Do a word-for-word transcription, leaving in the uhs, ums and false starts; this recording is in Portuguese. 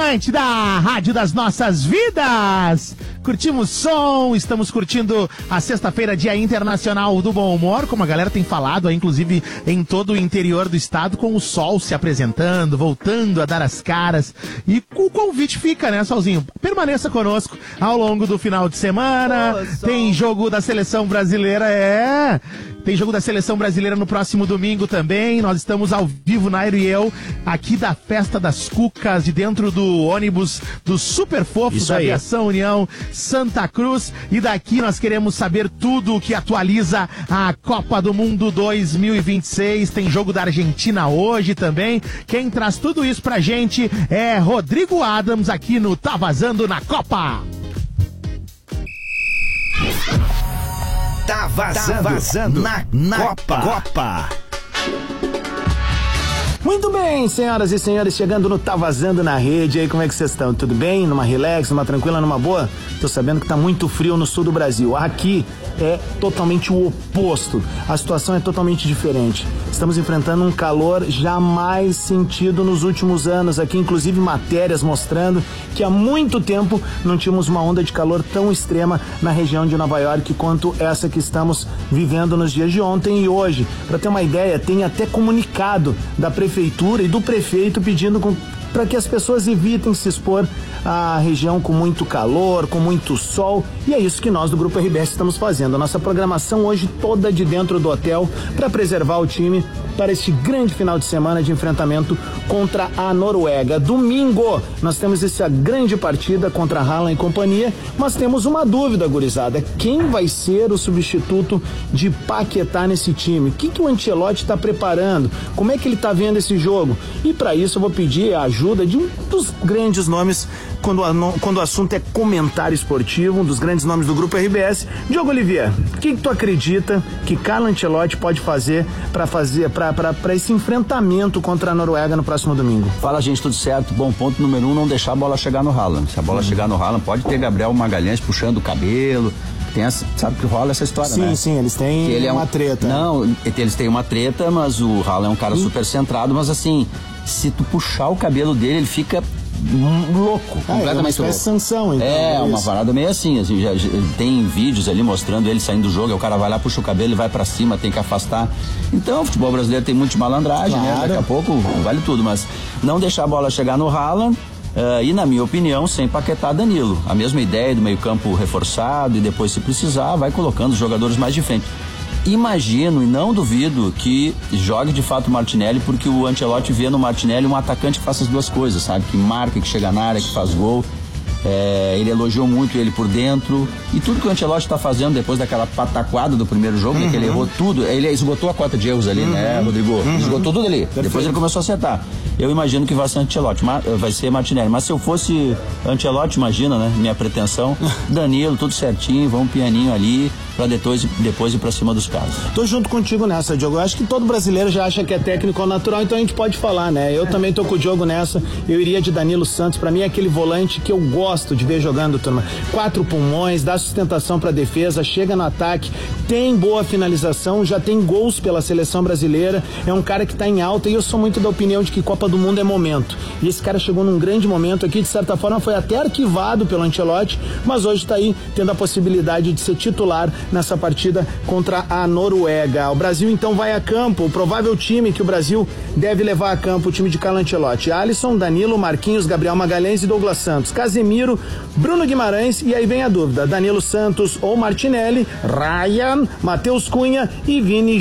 amante da Rádio das Nossas Vidas. Curtimos som, estamos curtindo a sexta-feira, Dia Internacional do Bom Humor, como a galera tem falado, inclusive em todo o interior do estado, com o sol se apresentando, voltando a dar as caras. E o convite fica, né, Solzinho? Permaneça conosco ao longo do final de semana. Boa, tem jogo da Seleção Brasileira, é... Tem jogo da Seleção Brasileira no próximo domingo também. Nós estamos ao vivo, Nairo e eu, aqui da Festa das Cucas, de dentro do ônibus do Super Fofo da Aviação União Santa Cruz. E daqui nós queremos saber tudo o que atualiza a Copa do Mundo dois mil e vinte e seis. Tem jogo da Argentina hoje também. Quem traz tudo isso pra gente é Rodrigo Adams, aqui no Tá Vazando na Copa. Tá vazando, tá vazando na, na Copa. Copa. Muito bem, senhoras e senhores, chegando no Tá Vazando na Rede. E aí, como é que vocês estão? Tudo bem? Numa relax, numa tranquila, numa boa? Tô sabendo que tá muito frio no sul do Brasil. Aqui é totalmente o oposto. A situação é totalmente diferente. Estamos enfrentando um calor jamais sentido nos últimos anos. Aqui, inclusive, matérias mostrando que há muito tempo não tínhamos uma onda de calor tão extrema na região de Nova York quanto essa que estamos vivendo nos dias de ontem e hoje. Para ter uma ideia, tem até comunicado da prefeitura e do prefeito pedindo com para que as pessoas evitem se expor à região com muito calor, com muito sol, e é isso que nós do Grupo R B S estamos fazendo. A nossa programação hoje toda de dentro do hotel para preservar o time para este grande final de semana de enfrentamento contra a Noruega. Domingo nós temos essa grande partida contra a Haaland e companhia, mas temos uma dúvida, gurizada: quem vai ser o substituto de Paquetá nesse time? O que, que o Ancelotti está preparando? Como é que ele está vendo esse jogo? E para isso eu vou pedir a ajuda de um dos grandes nomes quando, a, quando o assunto é comentário esportivo, um dos grandes nomes do Grupo R B S. Diogo Olivier, o que, que tu acredita que Carlo Ancelotti pode fazer para fazer para esse enfrentamento contra a Noruega no próximo domingo? Fala, gente, tudo certo. Bom, ponto número um, não deixar a bola chegar no Haaland. Se a bola uhum. chegar no Haaland, pode ter Gabriel Magalhães puxando o cabelo. Tem essa, sabe que rola essa história, sim, né? Sim, sim, eles têm ele uma é um, treta. Não, eles têm uma treta, mas o Haaland é um cara hum. super centrado, mas assim, se tu puxar o cabelo dele, ele fica louco, ah, completamente é uma louco. Sanção, então. É, uma parada meio assim, assim já, já, tem vídeos ali mostrando ele saindo do jogo, o cara vai lá, puxa o cabelo, ele vai pra cima, tem que afastar. Então, o futebol brasileiro tem muito de malandragem, claro, né? Daqui a pouco vale tudo, mas não deixar a bola chegar no Haaland. Uh, e na minha opinião, sem Paquetá, Danilo. A mesma ideia do meio campo reforçado e depois, se precisar, vai colocando os jogadores mais de frente. Imagino e não duvido que jogue de fato o Martinelli, porque o Ancelotti vê no Martinelli um atacante que faça as duas coisas, sabe? Que marca, que chega na área, que faz gol. É, ele elogiou muito ele por dentro, e tudo que o Ancelotti está fazendo depois daquela pataquada do primeiro jogo, uhum. né, que ele errou tudo, ele esgotou a cota de erros ali, uhum. né, Rodrigo? Uhum. Esgotou tudo ali. Perfeito. Depois ele começou a acertar. Eu imagino que vai ser Ancelotti, vai ser Martinelli, mas se eu fosse Ancelotti, imagina, né, minha pretensão, Danilo, tudo certinho, vamos pianinho ali, pra depois, depois ir pra cima dos caras. Tô junto contigo nessa, Diogo. Eu acho que todo brasileiro já acha que é técnico ao natural, então a gente pode falar, né? Eu também tô com o Diogo nessa, eu iria de Danilo Santos. Pra mim é aquele volante que eu gosto de ver jogando, turma. Quatro pulmões, dá sustentação pra defesa, chega no ataque, tem boa finalização, já tem gols pela seleção brasileira, é um cara que tá em alta, e eu sou muito da opinião de que Copa do Mundo é momento. E esse cara chegou num grande momento aqui, de certa forma foi até arquivado pelo Ancelotti, mas hoje tá aí tendo a possibilidade de ser titular nessa partida contra a Noruega. O Brasil então vai a campo, o provável time que o Brasil deve levar a campo, o time de Carlo Ancelotti: Alisson, Danilo, Marquinhos, Gabriel Magalhães e Douglas Santos, Casemiro, Bruno Guimarães, e aí vem a dúvida: Danilo Santos ou Martinelli, Ryan, Matheus Cunha e Vini